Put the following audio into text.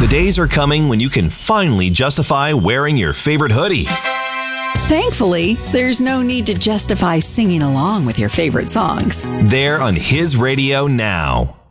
The days are coming when you can finally justify wearing your favorite hoodie. Thankfully, there's no need to justify singing along with your favorite songs. They're on His Radio now.